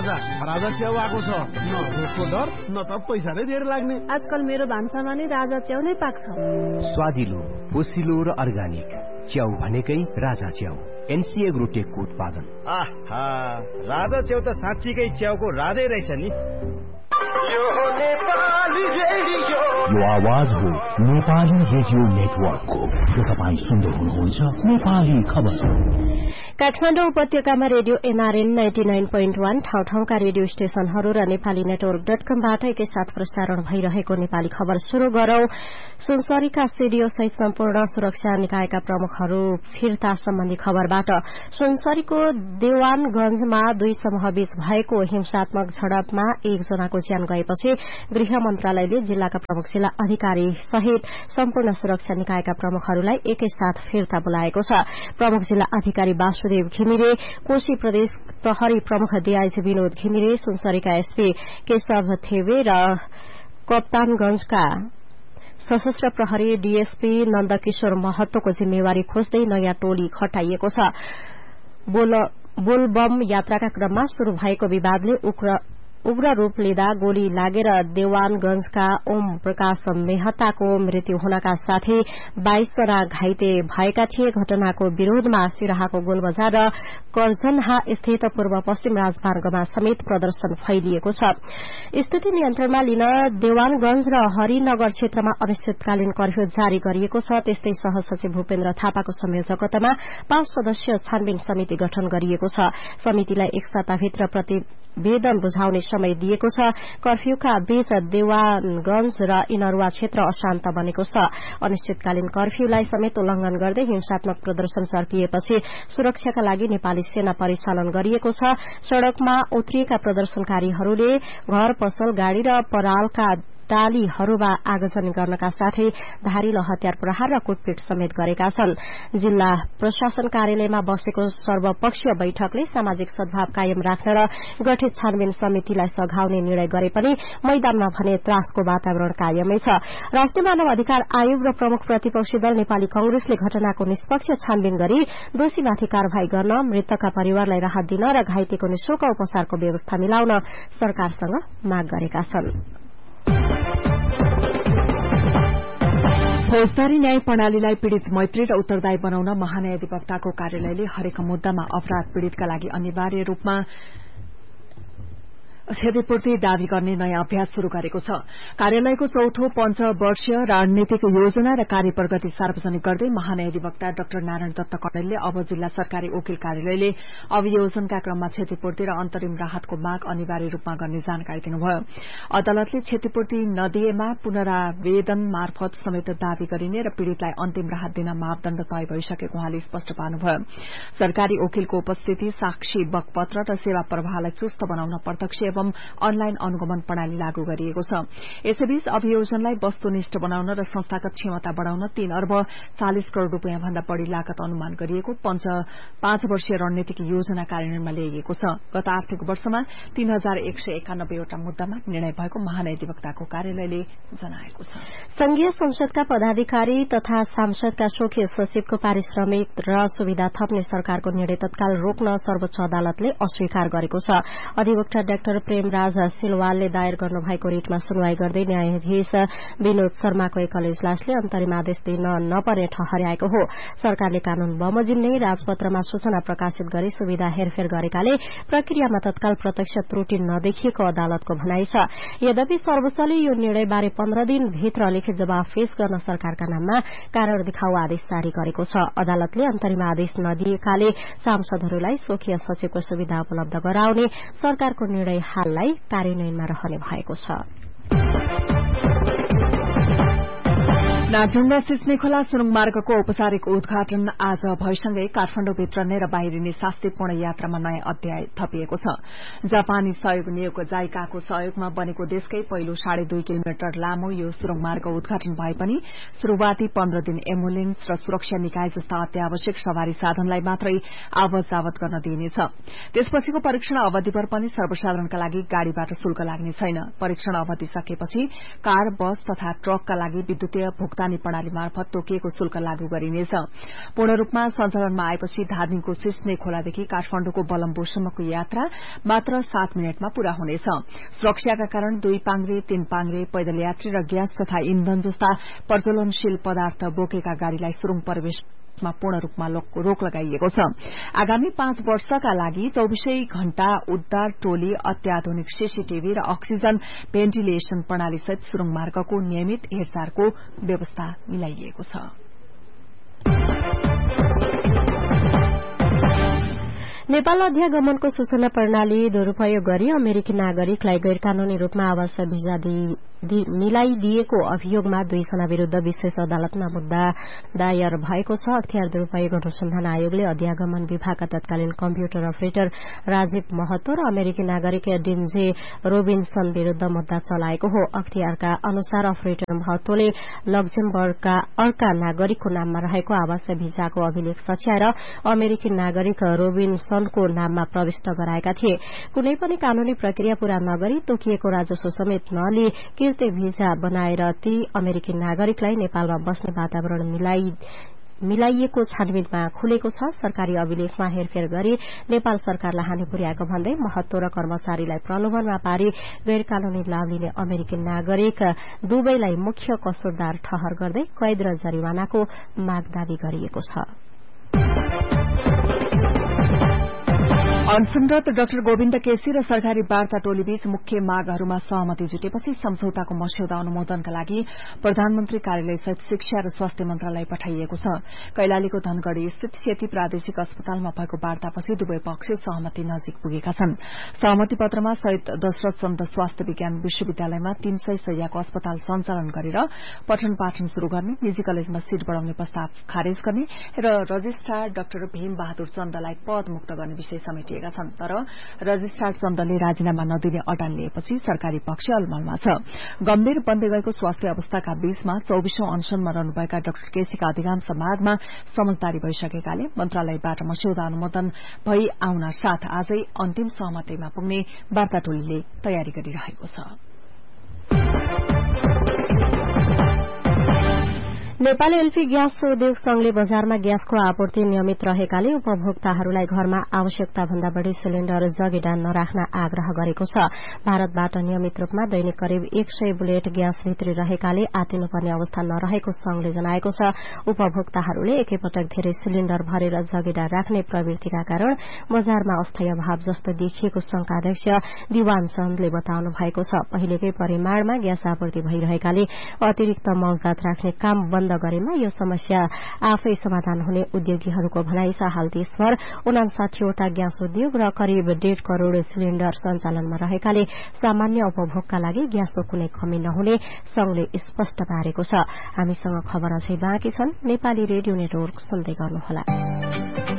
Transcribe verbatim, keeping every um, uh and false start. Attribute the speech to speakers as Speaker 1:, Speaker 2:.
Speaker 1: राजा राजा च्याउ आएको छ। न रोगको डर न त पैसा नै धेरै लाग्ने।
Speaker 2: आजकल मेरो भान्सामा नै राजा च्याउ नै पाक्छ।
Speaker 3: स्वादिलो, पोसिलो र अर्गानिक च्याउ भनेकै राजा च्याउ। एनसीए ग्रुटेकको उत्पादन।
Speaker 4: आहा, राजा च्याउ त साँच्चीकै च्याउको राधै रहेछ नि।
Speaker 5: यो नेपाली रेडियो,
Speaker 6: यो आवाज हो नेपाली रेडियो नेटवर्कको। यो तपाईँ सुन्दै हुनुहुन्छ नेपाली खबर।
Speaker 7: काठमाडौँ उपत्यकामा radio NRN ninety nine point one ठाउँ ठाउँका रेडियो स्टेशनहरू र नेपाली नेटवर्क डट कमबाट एकैसाथ प्रसारण भइरहेको नेपाली खबर शुरू गरौं। सुनसरीका सीडीओ सहित सम्पूर्ण सुरक्षा निकायका प्रमुखहरू फिर्ता सम्बन्धी खबरबाट। सुनसरीको देवानगंजमा दुई समूहबीच भएको हिंसात्मक झडपमा एकजनाको ज्यान गएपछि गृह मन्त्रालयले जिल्लाका प्रमुख जिल्ला अधिकारी सहित सम्पूर्ण सुरक्षा निकायका प्रमुखहरूलाई एकैसाथ फिर्ता बोलाएको छ। प्रमुख जिल्ला अधिकारी वासुदेव घिमिरे, कोशी प्रदेश प्रहरी प्रमुख डीआईजी विनोद घिमिरे, सुनसरीका एसपी केशव थेवे र कप्तानगंजका सशस्त्र प्रहरी डीएसपी नन्दकिशोर महतोको जिम्मेवारी खोज्दै नयाँ टोली खटाइएको छ। बोलबम यात्राका क्रममा शुरू भएको विवादले उग्र रूप लिँदा गोली लागेर देवानगंजका ओम प्रकाश मेहताको मृत्यु हुनका साथै बाइस जना घाइते भएका थिए। घटनाको विरोधमा सिराहाको गोलबजार र कर्जनहा स्थित पूर्व पश्चिम राजमार्गमा समेत प्रदर्शन फैलिएको छ। स्थिति नियन्त्रणमा लिन देवानगंज र हरिनगर क्षेत्रमा अनिश्चितकालीन कर्फ्यू जारी गरिएको छ। त्यस्तै सहसचिव भूपेन्द्र थापाको संयोजकतामा पाँच सदस्यीय छानबिन समिति गठन गरिएको छ। समितिलाई एक साताभित्र प्रतिवेदन बुझाउने समय दिएको छ। कर्फ्यूका बीच देवानगंज र इनरुवा क्षेत्र अशान्त बनेको छ। अनिश्चितकालीन कर्फ्यूलाई समेत उल्लंघन गर्दै हिंसात्मक प्रदर्शन चर्किएपछि सुरक्षाका लागि नेपाली सेना परिचालन गरिएको छ। सड़कमा उत्रिएका प्रदर्शनकारीहरूले घर, पसल, गाड़ी र परालका टालीहरूमा आगजनी गर्नका साथै धारिलो हतियार प्रहार र कुटपिट समेत गरेका छन्। जिल्ला प्रशासन कार्यालयमा बसेको सर्वपक्षीय बैठकले सामाजिक सद्भाव कायम राख्न र गठित छानबिन समितिलाई सघाउने निर्णय गरे पनि मैदानमा भने त्रासको वातावरण कायमै छ। राष्ट्रिय मानव अधिकार आयोग र प्रमुख प्रतिपक्षी दल नेपाली कंग्रेसले घटनाको निष्पक्ष छानबिन गरी दोषीमाथि कार्यवाही गर्न, मृतकका परिवारलाई राहत दिन र घाइतेको निशुल्क उपचारको व्यवस्था मिलाउन सरकारसँग माग गरेका छन्।
Speaker 8: फौजदारी न्याय प्रणालीलाई पीड़ित मैत्री र उत्तरदायी बनाउन महान्यायाधिवक्ताको कार्यालयले हरेक मुद्दामा अपराध पीड़ितका लागि अनिवार्य रूपमा क्षतिपूर्ति दावी गर्ने नयाँ अभ्यास शुरू गरेको छ। कार्यालयको चौथो पञ्चवर्षीय रणनीतिक योजना र कार्य प्रगति सार्वजनिक गर्दै महान्यायाधिवक्ता डाक्टर नारायण दत्त कणेलले अब जिल्ला सरकारी वकिल कार्यालयले अभियोजनका क्रममा क्षतिपूर्ति र अन्तरिम राहतको माग अनिवार्य रूपमा गर्ने जानकारी दिनुभयो। अदालतले क्षतिपूर्ति नदिएमा पुनरावेदन मार्फत समेत दावी गरिने र पीड़ितलाई अन्तिम राहत दिन मापदण्ड तय भइसकेको उहाँले स्पष्ट पार्नुभयो। सरकारी वकिलको उपस्थिति, साक्षी बकपत्र र सेवा प्रवाहलाई चुस्त बनाउन प्रत्यक्ष एवं अनलाइन अनुगमन प्रणाली लागू गरिएको छ। यसैबीच अभियोजनलाई वस्तुनिष्ठ बनाउन र संस्थागत क्षमता बढ़ाउन तीन अर्ब चालिस करोड़ रूपियाँ भन्दा बढ़ी लागत अनुमान गरिएको पाँच वर्षीय रणनीतिक योजना कार्यान्वयनमा ल्याइएको छ। गत आर्थिक वर्षमा तीन हजार एक सय एकानब्बेवटा मुद्दामा निर्णय भएको महान्यायाधिवक्ताको कार्यालयले जनाएको छ।
Speaker 7: संघीय संसदका पदाधिकारी तथा सांसदका स्वकीय सचिवको पारिश्रमिक र सुविधा थप्ने सरकारको निर्णय तत्काल रोक्न सर्वोच्च अदालतले अस्वीकार गरेको छ। अधिवक्ता डाक्टर प्रेमराज सिलवालले दायर गर्नुभएको रिटमा सुनवाई गर्दै न्यायाधीश विनोद शर्माको एकल इजलासले अन्तरिम आदेश दिन नपर्ने ठहर्याएको हो। सरकारले कानून बमोजिम नै राजपत्रमा सूचना प्रकाशित गरी सुविधा हेरफेर गरेकाले प्रक्रियामा तत्काल प्रत्यक्ष त्रुटि नदेखिएको अदालतको भनाइ छ। यद्यपि सर्वोच्चले यो निर्णयबारे पन्ध्र दिनभित्र लिखित जवाफ पेश गर्न सरकारका नाममा कारण देखाउ आदेश जारी गरेको छ। अदालतले अन्तरिम आदेश नदिएकाले सांसदहरूलाई स्वकीय सचिवको सुविधा उपलब्ध गराउने सरकारको निर्णय हाललाई कार्यान्वयनमा रहने भएको छ।
Speaker 8: नागढुङ्गा सिस्नेखोला सुरुङ मार्गको औपचारिक उद्घाटन आज भएसँगै काठमाडौँभित्र नै र बाहिरिने शास्तिपूर्ण यात्रामा नयाँ अध्याय थपिएको छ। जापानी सहयोग नियोग जाइकाको सहयोगमा बनेको देशकै पहिलो साढे दुई किलोमिटर लामो यो सुरुङ मार्ग उद्घाटन भए पनि शुरूआती पन्ध्र दिन एम्बुलेन्स र सुरक्षा निकाय जस्ता अत्यावश्यक सवारी साधनलाई मात्रै आवत जावत गर्न दिइनेछ। त्यसपछिको परीक्षण अवधिभर पनि सर्वसाधारणका लागि गाड़ीबाट शुल्क लाग्ने छैन। परीक्षण अवधि सकेपछि कार, बस तथा ट्रकका लागि विद्युतीय भुक्तानी भुक्तानी प्रणाली मार्फत तोकिएको शुल्क लागू गरिनेछ। पूर्ण रूपमा सञ्चालनमा आएपछि धादिङको सिस्ने खोलादेखि काठमाडौँको बलम्बोसम्मको यात्रा मात्र सात मिनटमा पूरा हुनेछ। सुरक्षाका कारण दुई पाङ्ग्रे तीन पाङ्ग्रे पैदल यात्री र ग्यास तथा इन्धन जस्ता प्रज्वलनशील पदार्थ बोकेका गाड़ीलाई सुरुङ प्रवेशमा पूर्ण रूपमा रोक लगाइएको छ। आगामी पाँच वर्षका लागि चौबिसै घण्टा उद्धार टोली, अत्याधुनिक सीसीटीभी र अक्सिजन भेन्टिलेशन प्रणालीसहित सुरुङ मार्गको नियमित हेरचाहको व्यवस्था मिलाइएको छ।
Speaker 7: नेपाल अध्यागमनको सूचना प्रणाली दुरूपयोग गरी अमेरिकी नागरिकलाई गैर कानूनी रूपमा आवास भिजा मिलाइदिएको अभियोगमा दुईजना विरूद्ध विशेष अदालतमा मुद्दा दायर भएको छ। अख्तियार दुरूपयोग अनुसन्धान आयोगले अध्यागमन विभागका तत्कालीन कम्प्युटर अपरेटर राजीव महतो र अमेरिकी नागरिक डिन्जे रोबिन्सन विरूद्ध मुद्दा चलाएको हो। अख्तियारका अनुसार अपरेटर महतोले लक्जमबर्गका अर्का नागरिकको नाममा रहेको आवास भिजाको अभिलेख सच्याएर अमेरिकी नागरिक रोबिन्सनको नाममा प्रविष्ट गराएका थिए। कुनै पनि कानूनी प्रक्रिया पूरा नगरी तोकिएको राजस्व समेत नलिई किर्ते भिजा बनाएर ती अमेरिकी नागरिकलाई नेपालमा बस्ने वातावरण मिलाई मिलाइएको छानबिनमा खुलेको छ। सरकारी अभिलेखमा हेरफेर गरी नेपाल सरकारलाई हानि पुर्याएको भन्दै महत्व र कर्मचारीलाई प्रलोभनमा पारी गैर कानूनी लाभ लिने अमेरिकी नागरिक दुवैलाई मुख्य कसुरदार ठहर गर्दै कैद र जरिवानाको माग दावी गरिएको छ।
Speaker 8: अनसनरत डाक्टर गोविन्द केसी र सरकारी वार्ता टोलीबीच मुख्य मागहरूमा सहमति जुटेपछि सम्झौताको मस्यौदा अनुमोदनका लागि प्रधानमन्त्री कार्यालयसहित शिक्षा र स्वास्थ्य मन्त्रालय पठाइएको छ। कैलालीको धनगढ़ी स्थित सेती प्रादेशिक अस्पतालमा भएको वार्तापछि दुवै पक्ष सहमति नजिक पुगेका छन्। सहमति पत्रमा शहीद दशरथ चन्द स्वास्थ्य विज्ञान विश्वविद्यालयमा तीन सय शैय्याको अस्पताल सञ्चालन गरेर पठन पाठन शुरू गर्ने, निजी कलेजमा सीट बढ़ाउने प्रस्ताव खारेज गर्ने र रजिस्ट्रार डाक्टर भीम बहादुर चन्दलाई पदमुक्त गर्ने विषय समेटिए छन्। तर रजिस्ट्रार चन्दले राजीनामा नदिने अडान लिएपछि सरकारी पक्ष अलमलमा छ। गम्भीर बन्दै गएको स्वास्थ्य अवस्थाका बीचमा चौबिसौं अनसनमा रहनुभएका डाक्टर केसीका अधिकांश मागमा समझदारी भइसकेकाले मन्त्रालयबाट मस्यौदा अनुमोदन भई आउन साथ आजै अन्तिम सहमतिमा पुग्ने वार्ता टोलीले तयारी गरिरहेको छ।
Speaker 7: नेपाली एलपी ग्यास उद्योग संघले बजारमा ग्यासको आपूर्ति नियमित रहेकाले उपभोक्ताहरूलाई घरमा आवश्यकता भन्दा बढ़ी सिलिण्डर जगेडा नराख्न आग्रह गरेको छ। भारतबाट नियमित रूपमा दैनिक करिब एक सय बुलेट ग्यास भित्री रहेकाले आतिनुपर्ने अवस्था नरहेको संघले जनाएको छ। उपभोक्ताहरूले एकैपटक धेरै सिलिण्डर भरेर जगेडा राख्ने प्रवृत्तिका कारण बजारमा अस्थायी अभाव जस्तो देखिएको संघका अध्यक्ष दिवान चन्दले बताउनु भएको छ। पहिलेकै परिमाणमा ग्यास आपूर्ति भइरहेकाले अतिरिक्त मौजात राख्ने काम बन्द गरेमा यो समस्या आफै समाधान हुने उद्योगीहरूको भनाइ छ। हाल देशभर उनासाठीवटा ग्यास उद्योग र करिब डेढ़ करोड़ सिलिण्डर सञ्चालनमा रहेकाले सामान्य उपभोगका लागि ग्यासको कुनै कमी नहुने संघले स्पष्ट पारेको छ। हामीसँग खबर अझै बाँकी छन्। नेपाली रेडियो नेटवर्क सुन्दै गर्नुहोला।